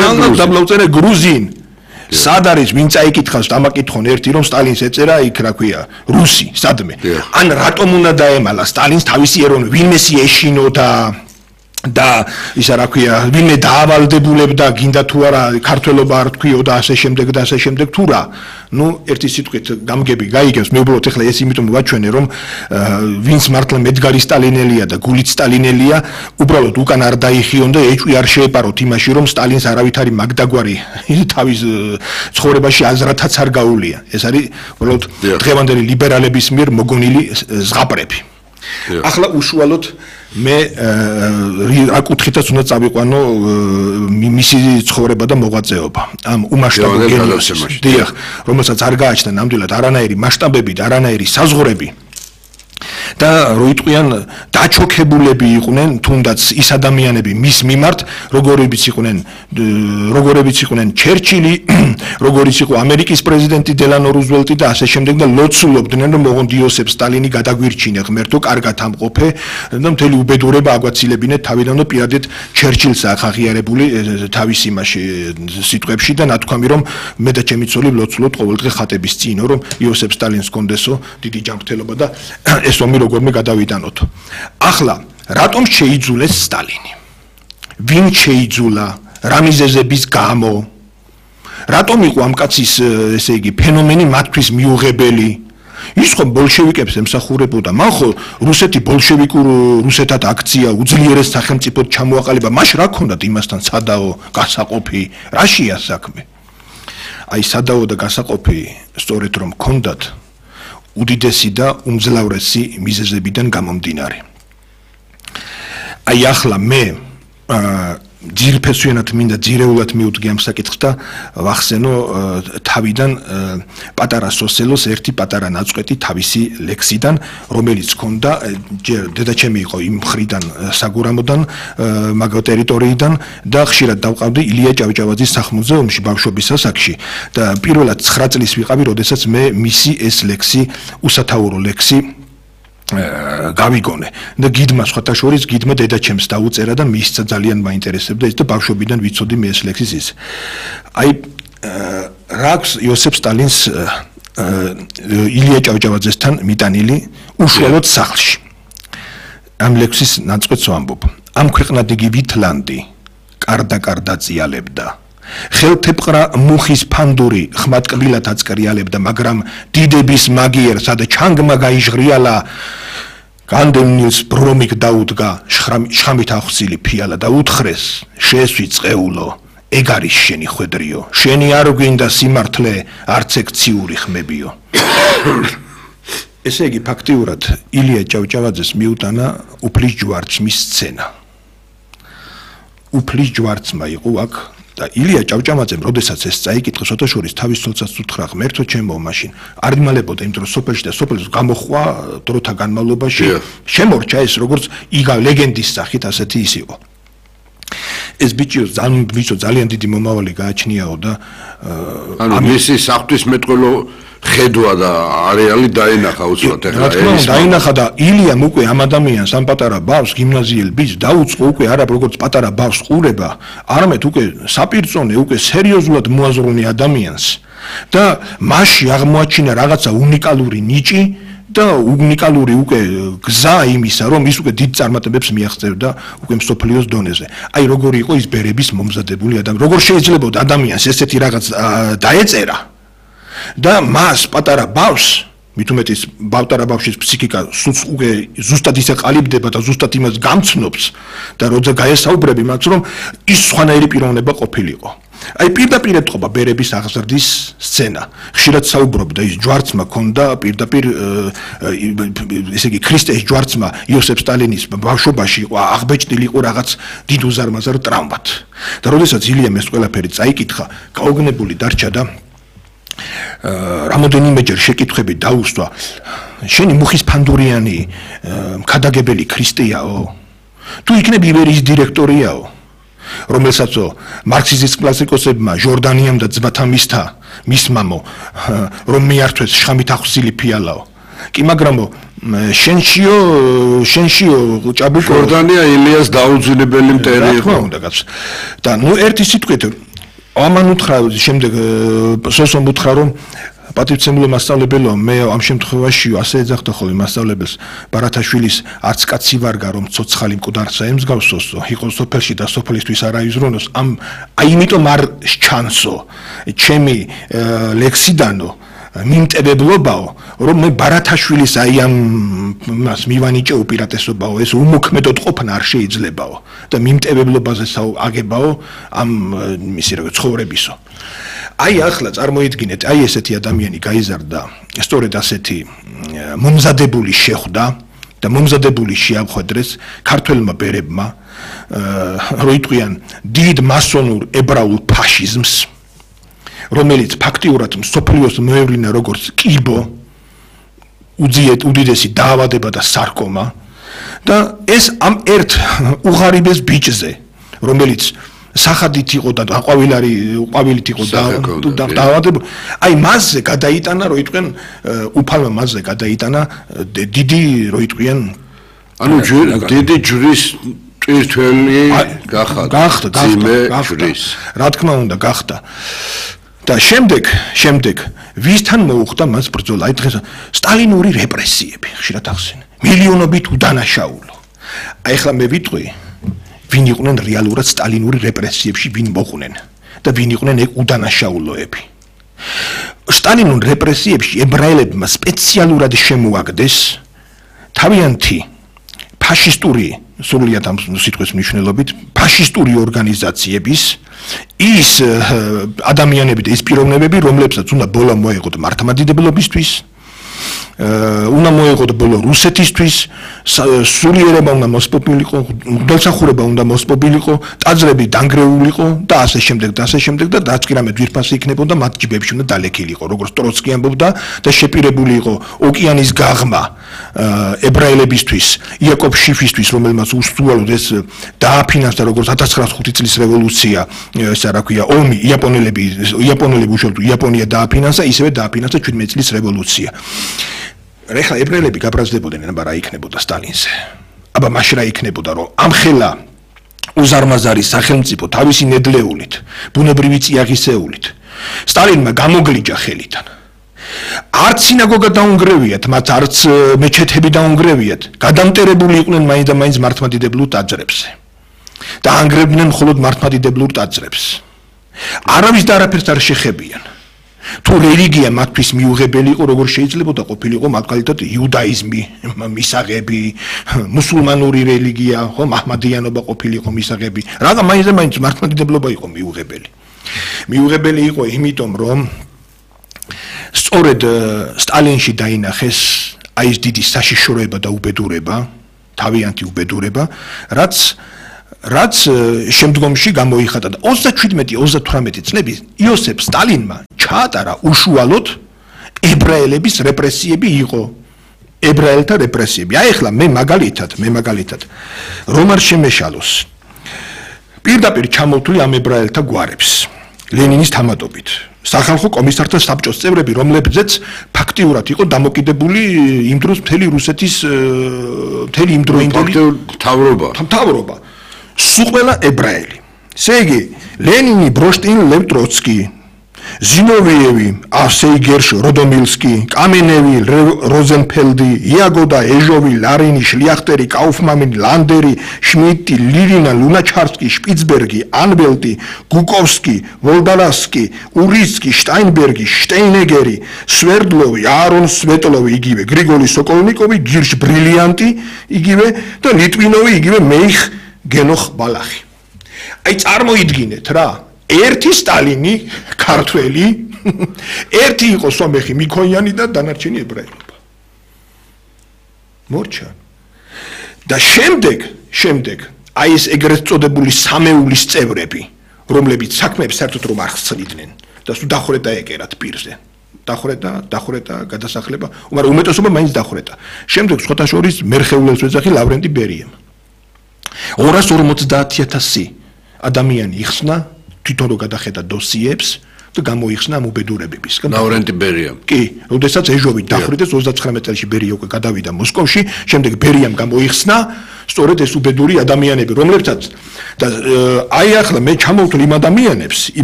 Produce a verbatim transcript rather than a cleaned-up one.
ნელ-ნელა დაბლავწერე გრუზინ. სად არის ვინ წაიკითხავს დამაკითხონ ერთი რომ სტალინს ეწერა იქ რა ქვია რუსი სადმე ან რატომ უნდა დაემალა სტალინს თავისი ეროვნული ვინმესი ეშინო და და ისა რა ქვია ვინმე დაავალდებულებდა გინდა თუ არა ქართველობა არ თქვიო და ასე შემდეგ და ასე შემდეგ თუ რა ნუ ერთი სიტყვით გამგები გაიგებს მე უბრალოდ ეხლა ეს იმიტომ ვაჩვენე რომ ვინც მართლა მედგარი სტალინელია და გულით სტალინელია უბრალოდ უკან არ დაიხიონ და ეჭვი არ შეეპაროთ იმაში რომ სტალინს არავითარი მაგდაგვარი თავის ცხოვრებაში აზრათაც არ გაუვლია ეს არის უბრალოდ დღევანდელი ლიბერალების მიერ მოგონილი ზღაპრები ახლა უშუალოდ მე რა კუთხითაც უნდა წავიყვანო მისი ცხოვრება და მოღვაწეობა ამ უმასშტაბო გენიოსში დიახ რომელსაც არ გააჩნდა ნამდვილად არანაირი მასშტაბები და არანაირი საზღვრები და რო იტყვიან დაჩოქებულები იყვნენ თუნდაც ის ადამიანები მის მიმართ როგორებიც იყვნენ როგორებიც იყვნენ ჩერჩილი როგორიც იყო ამერიკის პრეზიდენტი დელანო რუზველტი და ასე შემდეგ და ლოცულობდნენ რომ ოღონდ იოსებ სტალინი გადაგვირჩინე ღმერთო კარგად ამყოფე და მთელი უბედურება აგვაცილებინეთ თავიდან და პირადად ჩერჩილს ახაღიარებული თავის იმაში სიტყვებში და ნათქვამი რომ მე და ჩემი ცოლი ლოცულობთ ყოველდღე ხატების წინო რომ იოსებ სტალინს კონდესო დიდი ჯანმრთელობა და ეს ომი როგორმე გადავიტანოთ. ახლა რატომ შეიძულეს სტალინი? ვინ შეიძულა? რა მიზეზების გამო? რატომ იყო ამ კაცის ესე იგი ფენომენი მათთვის მიუღებელი? ის ხო ბოლშევიკებს ემსახურებოდა. მან ხო რუსეთი ბოლშევიკურ რუსეთად აქცია უძლიერეს სახელმწიფოდ ჩამოაყალიბა. მაშ რა ქონდათ იმასთან სადაო გასაყოფი? რაშია საქმე? აი სადაო და გასაყოფი სწორედ რომ ქონდათ უდიდესი და უმძლავრესი მიზეზებიდან გამომდინარე. აი ახლა მე ძირფესვიანად მინდა ძირეულად მივუდგე ამ საკითხს და ვახსენო თავიდან პატარა სოსელოს ერთი პატარა ნაწყვეტი თავისი ლექსიდან, რომელიც ჰქონდა ჯერ დედაჩემი იყო იმ მხრიდან საგურამოდან, მაგო ტერიტორიიდან და ხშირად დავყავდი ილია ჭავჭავაძის სახლ-მუზეუმში ბავშვობის ასაკში და პირველად ცხრა წლის ვიყავი, როდესაც მე მისი ეს ლექსი, უსათაურო ლექსი გავიგონე და გიდმა სხვათა შორის გიდმა დედაჩემს დაუწერა და მისცა ძალიან მაინტერესებდა ის და ბავშვობიდან ვიცოდი მე ეს ლექსის ის აი რა აქვს იოსებ სტალინს ილია ჭავჭავაძესთან მიტანილი უშუალოდ სახლში ამ ლექსის ნაწყვეტს ვამბობ ამ ქვეყნად იგი ვითლანდი კარდა-კარდა წიალებდა ხელთეპყრა მუხის ფანდური ხმატკბილად აწკრიალებდა მაგრამ დიდების მაგიერსა და ჩანგმა გაიჟღრიალა განდევნილს ბრომიკ დაუდგა შხამით ახსილი ფიალა და უთხრეს შეესვი წეულო ეგ არის შენი ხვედრიო შენი არ გვინდა სიმართლე არც ეგ ციური ხმებიო ესე იგი ფაქტიურად ილია ჭავჭავაძეს მიუტანა უფლის ჯვარცმის სცენა უფლის ჯვარცმა იყო აქ და ილია ჭავჭავაძემ როდესაც ეს წაიკითხა სხვათა შორის თავის ცოლსაც უთხრა ღმერთო ჩემო მაშინ არ იმალებოდა იმ დროს სოფელში და სოფელს გამოხვა დროთა განმავლობაში შემორჩა ეს როგორც იგა ლეგენდის სახით ასეთი ის იყო ეს ბიჭი ძალიან ვიცო ძალიან დიდი მომავალი გააჩნიაო და ანუ მისი საფრთხის მეტყველო ხედვა და არეალი დაინახა უცბად ეხლა ეს დაინახა და ილიამ უკვე ამ ადამიანს ამ პატარა ბავშვს გიმნაზიელ ბიჭს დაუწყო უკვე არა როგორც პატარა ბავშვს ყურება არამედ უკვე საპირწონე უკვე სერიოზულად მოაზროვნე ადამიანს და მასში აღმოაჩინა რაღაცა უნიკალური ნიჭი და უნიკალური უკვე გზა იმისა რომ ის უკვე დიდ წარმატებებს მიაღწევდა უკვე მსოფლიოს დონეზე აი როგორი იყო ის ბერების მომზადებული ადამიანი როგორ შეიძლება ადამიანს ესეთი რაღაც დაეწერა და მას პატარა ბავშვს მით უმეტეს პატარა ბავშვის ფსიქიკა უკვე ზუსტად ისე ყალიბდება და ზუსტად იმას გამცნობს და როცა გაესაუბრები მას რომ ის სხვანაირი პიროვნება ყოფილიყო აი პირდაპირ ეთყობა ბერების აღზრდის სცენა ხშირად საუბრობდა ის ჯვარცმა ქონდა პირდაპირ ესე იგი ქრისტეს ჯვარცმა იოსებ სტალინის ბავშვობაში იყო აღბეჭდილი იყო რაღაც დიდ უზარმაზარ ტრავმად და როდესაც ილიამ ეს ყველაფერი წაიკითხა გაოგნებული დარჩა და რამოდენიმეჯერ შეკითხვები დაუსვა შენი მუხის ფანდურიანი მქადაგებელი ქრისტეაო თუ იქნებ იბერიის დირექტორიაო რომელსაც მარქსიზმის კლასიკოსებმა ჟორდანიამ და ძმათა მისთა მის მამო რომ მიართვეს შხამით ახსილი ფიალაო კი მაგრამ შენშიო შენშიო ჭაბუკო ჟორდანია ილიას დაუძინებელი მტერი იყო და ნუ ერთი სიტყვით ამან უთხრა შემდეგ სოსომ უთხრა რომ პატივცემულო მასწავლებელო მე ამ შემთხვევაში ასე ეძახდა ხოლმე მასწავლებელს ბარათაშვილის არც კაცი ვარგა რომ ცოცხალი მკვდარსა ემსგავსოსო იყო სოფელში და სოფლისთვის არა იზრუნოს ამ აი იმიტომ არ ჩანსო ჩემი ლექსიდანო მიმტებებლობაო რომ მე ბარათაშვილის აი ამ მას მივანიჭე უპირატესობაო ეს უმოქმედოდ ყოფნა არ შეიძლებაო და მიმტებებლობაზე აგებაო ამ მისი რა ცხოვრებისო აი ახლა წარმოიდგინეთ აი ესეთი ადამიანი გაიზარდა სწორედ ასეთი მომზადებული შეხვდა და მომზადებული შეამხვედრეს ქართველმა ბერებმა რო იტყვიან დიდ მასონურ ებრაულ ფაშიზმს რომელიც ფაქტიურად მსოფლიოს მოევლინა როგორც კიბო უძიეთ უდიდესი დაავადება და სარკომა და ეს ამ ერთ უღარიბეს ბიჭზე რომელიც სახადით იყო და აყვავილარი ყვავილით იყო და დაავადებული აი მასზე გადაიტანა რო იტყვიან უფალმა მასზე გადაიტანა დიდი რო იტყვიან ანუ დიდი ჯვრის ტვირთველი გახდა გახდა გახდა რა თქმა უნდა გახდა და შემდეგ შემდეგ ვისთან მოუხდა მას ბრძოლა აი დღეს სტალინური რეპრესიები ხშირად ახსენე მილიონობით უდანაშაულო აი ახლა მე ვიტყვი ვინ იყვნენ რეალურად სტალინური რეპრესიებში ვინ მოყვნენ და ვინ იყვნენ ეგ უდანაშაულოები სტალინურ რეპრესიებში ებრაელებმა სპეციალურად შემოაგდეს თავიანთი ფაშისტური სრულიად ამ სიტყვის მნიშვნელობით ფაშისტური ორგანიზაციების ის ადამიანები და ის პიროვნებები რომლებსაც უნდა ბოლა მოეღოთ მართლმადიდებლობისთვის უნდა მოეღოთ ბოლო რუსეთისთვის სულიერება უნდა მოსპობილიყო მგელსახურება უნდა მოსპობილიყო ტაძრები დანგრეულიყო და ასე შემდეგ და ასე შემდეგ და რაც კი რამე ძვირფასი იქნებოდა მათ ჯიბებში უნდა დალექილიყო როგორც ტროცკი ამბობდა და შეპირებული იყო ოკეანის გაღმა ებრაელებისთვის იაკობ შიფისთვის რომელმაც უსწუალოდ ეს დააფინანსდა როგორც ათას ცხრაასი ხუთი წლის რევოლუცია ესა რა ქვია ომი იაპონელები იაპონელები უშუალოდ იაპონია დააფინანსა ისევე დააფინანსა შვიდმეტი წლის რევოლუცია რეხლა ებრაელები გაბრაზდებოდნენ აბა რა იქნებოდა სტალინზე აბა მაშ რა იქნებოდა რომ ამხელა უზარმაზარი სახელმწიფო თავისი ნედლეულით ბუნებრივი წიაღისეულით სტალინმა გამოგლიჯა ხელიდან არც სინაგოგა დაუნგრევიათ მათ არც მეჩეთები დაუნგრევიათ გადამტერებული იყვნენ მაინც და მაინც მართლმადიდებლურ ტაძრებზე და ანგრევდნენ მხოლოდ მართლმადიდებლურ ტაძრებს არავის და არაფერს არ შეხებიან თუ რელიგია მათთვის მიუღებელი იყო როგორ შეიძლებოდა ყოფილიყო მაგალითად იუდაიზმი მისაღები მუსულმანური რელიგია ხო მაჰმადიანობა ყოფილიყო მისაღები რაღა მაინც და მაინც მართლმადიდებლობა იყო მიუღებელი მიუღებელი იყო იმიტომ რომ სწორედ სტალინში დაინახეს აი ეს დიდი საშიშროება და უბედურება თავიანთი უბედურება რაც რაც შემდგომში გამოიხატა და ოცდაშვიდმეტი ოცდათვრამეტი წლები იოსებ სტალინმა ჩაატარა უშუალოდ ებრაელების რეპრესიები იყო ებრაელთა რეპრესიები აი ახლა მე მაგალითად მე მაგალითად რომ არ შემეშალოს პირდაპირ ჩამოვთვლი ამ ებრაელთა გვარებს ლენინის თამადობით სახალხო კომისართა საბჭოს წევრები რომლებზეც ფაქტიურად იყო დამოკიდებული იმ დროს მთელი რუსეთის მთელი იმ დროინდელი მთავრობა მთავრობა სულ ყველა ებრაელი ესე იგი ლენინი ბროშტინ ლევ ტროცკი ზინოვიევი არსეი გერშ როდომილსკი კამენევი როზენფელდი იაგოდა ეჟოვი ლარინი შლიახტერი კაუფმანი ლანდერი შმიტი ლილინა ლუნაჩარსკი შპიცბერგი ანბელტი გუკოვსკი ვოლდალასკი ურიცკი შტაინბერგი შტეინეგერი სვერდლოვი არონ სვეტლოვი იგივე გრიგოლი სოკოლნიკოვი გირშ ბრილიანტი იგივე და ლიტვინოვი იგივე მეიხ გენოხ ბალახი აი წარმოიდგინეთ რა ერთი სტალინი ქართველი ერთი იყო სომეხი მიქონიანი და დანარჩენი ებრაელობა მორჩა და შემდეგ შემდეგ აი ეს ეგრეთ წოდებული სამეულის წევრები რომლებიც საქმეებს საერთოდ რომ არ ხსნიდნენ და სულ დახვრეტა ეკერათ პირზე დახვრეტა დახვრეტა გადასახლება მაგრამ უმეტესობა მაინც დახვრეტა შემდეგ სხვათა შორის მერხეულელს ეძახი ლავრენტი ბერიამ ორას ორმოცდაათი ათასი ადამიანი იხსნა თვითონ რო გადახედა დოსიებს და გამოიხსნა ამ უბედურებებისგან. ლავრენტი ბერიამ. კი, როდესაც ეჟოვი დახვრიტეს ოცდაცხრამეტ წელში ბერია უკვე გადავიდა მოსკოვში, შემდეგ ბერიამ გამოიხსნა სწორედ ეს უბედური ადამიანები, რომლებსაც და აი ახლა მე ჩამოვთვლი იმ ადამიანებს